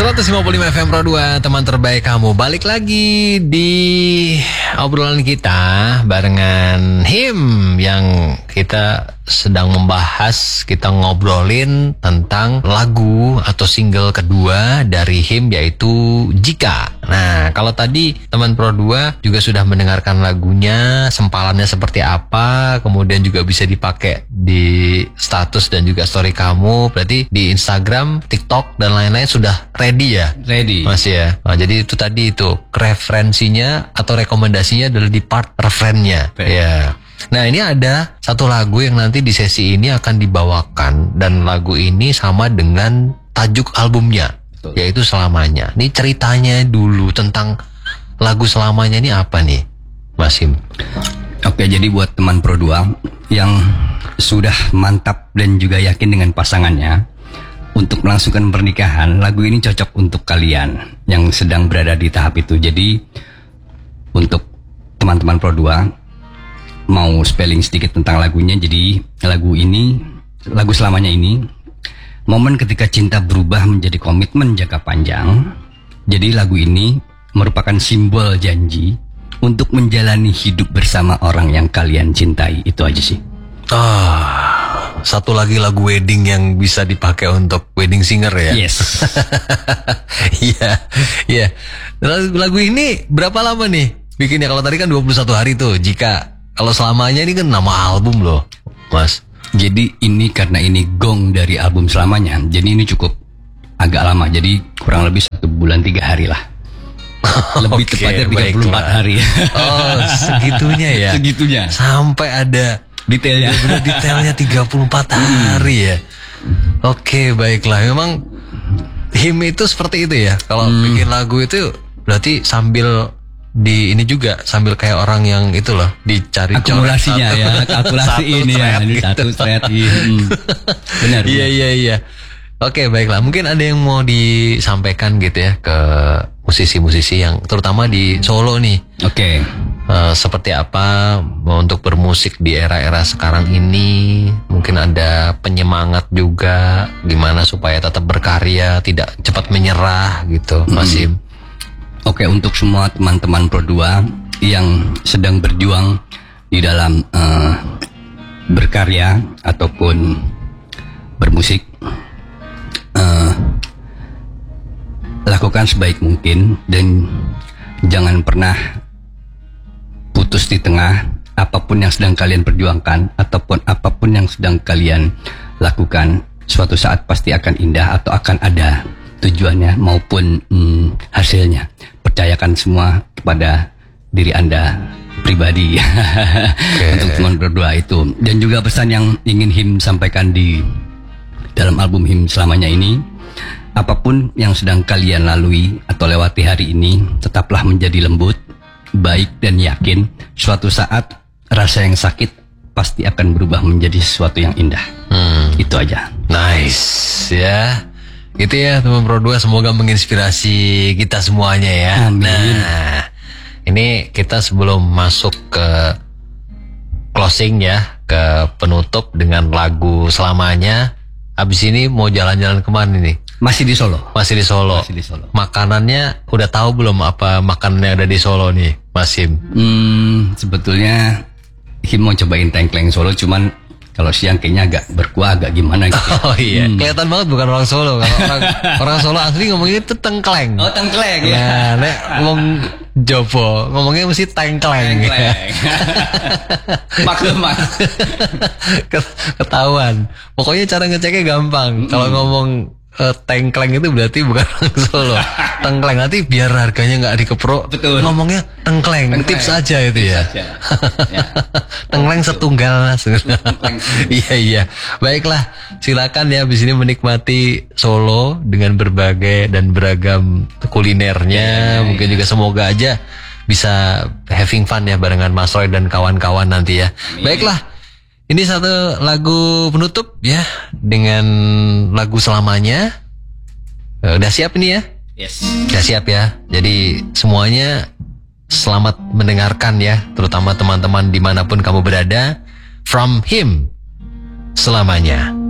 155 FM Pro 2, teman terbaik kamu. Balik lagi di obrolan kita barengan Him yang kita sedang membahas, kita ngobrolin tentang lagu atau single kedua dari Him, yaitu Jika. Nah, kalau tadi teman Pro 2 juga sudah mendengarkan lagunya, sempalannya seperti apa, kemudian juga bisa dipakai di status dan juga story kamu. Berarti di Instagram, TikTok dan lain-lain sudah ready ya? Ready. Mas ya. Nah, jadi itu tadi itu referensinya atau rekomendasinya adalah di part referennya. Ya. Nah, ini ada satu lagu yang nanti di sesi ini akan dibawakan, dan lagu ini sama dengan tajuk albumnya. Betul. Yaitu Selamanya. Ini ceritanya dulu tentang lagu Selamanya ini apa nih, Mas Him? Oke, jadi buat teman Pro 2 yang sudah mantap dan juga yakin dengan pasangannya untuk melangsungkan pernikahan, lagu ini cocok untuk kalian yang sedang berada di tahap itu. Jadi untuk teman-teman Pro 2 mau spelling sedikit tentang lagunya. Jadi lagu Selamanya ini momen ketika cinta berubah menjadi komitmen jangka panjang. Jadi lagu ini merupakan simbol janji untuk menjalani hidup bersama orang yang kalian cintai. Itu aja sih. Satu lagi lagu wedding yang bisa dipakai untuk wedding singer ya. Yes. Iya. Lagu ini berapa lama nih bikinnya? Kalau tadi kan 21 hari tuh Jika. Kalau Selamanya ini kan nama album loh, Mas. Jadi ini karena ini gong dari album Selamanya, jadi ini cukup agak lama. Jadi kurang lebih 1 bulan 3 hari lah. Lebih tepatnya 34 hari. Oh, segitunya ya. Segitunya. Sampai ada detailnya. Detailnya 34 hari ya. Oke, baiklah. Memang Him itu seperti itu ya. Kalau bikin lagu itu berarti sambil di ini juga, sambil kayak orang yang itu loh, dicari akumulasinya ya, kalkulasi ini ya, ini satu thread. Benar. Iya. Oke, baiklah. Mungkin ada yang mau disampaikan gitu ya ke musisi-musisi yang terutama di Solo nih. Oke. Seperti apa untuk bermusik di era-era sekarang ini? Mungkin ada penyemangat juga, gimana supaya tetap berkarya, tidak cepat menyerah gitu, Mas Him. Oke, untuk semua teman-teman Pro 2 yang sedang berjuang di dalam berkarya ataupun bermusik, lakukan sebaik mungkin dan jangan pernah putus di tengah. Apapun yang sedang kalian perjuangkan ataupun apapun yang sedang kalian lakukan, suatu saat pasti akan indah atau akan ada tujuannya maupun hasilnya. Percayakan semua kepada diri Anda pribadi. Untuk teman berdua itu. Dan juga pesan yang ingin Him sampaikan di dalam album Him Selamanya ini, apapun yang sedang kalian lalui atau lewati hari ini, tetaplah menjadi lembut, baik dan yakin suatu saat rasa yang sakit pasti akan berubah menjadi sesuatu yang indah. Itu aja. Nice ya. Gitu ya teman Pro 2, semoga menginspirasi kita semuanya ya. Amin. Nah, ini kita sebelum masuk ke closing ya, ke penutup dengan lagu Selamanya. Abis ini mau jalan-jalan kemana nih? Masih di Solo. Masih di Solo. Masih di Solo. Makanannya udah tahu belum apa makanannya ada di Solo nih, Mas Him? Sebetulnya Him mau cobain tengkleng Solo, cuman kalau siang kayaknya agak berkuah, agak gimana gitu. Oh iya, kelihatan banget bukan orang Solo. Kalau orang Solo asli ngomongnya itu tengkleng. Oh, tengkleng ya. Nah, nek ngomong Jopo ngomongnya mesti tengkleng. Maklum. Ketahuan. Pokoknya cara ngeceknya gampang. Kalau ngomong tengkleng itu berarti bukan orang Solo. Tengkleng, nanti biar harganya nggak dikeprok. Betul. Ngomongnya tengkleng. Tips aja itu ya. Tengkleng setunggal. Iya. Baiklah, silakan ya abis ini menikmati Solo dengan berbagai dan beragam kulinernya. Mungkin juga semoga aja bisa having fun ya barengan Mas Roy dan kawan-kawan nanti ya. Baiklah. Ini satu lagu penutup ya, dengan lagu Selamanya. Udah siap nih ya? Yes. Udah siap ya. Jadi semuanya selamat mendengarkan ya, terutama teman-teman dimanapun kamu berada. From Him Selamanya.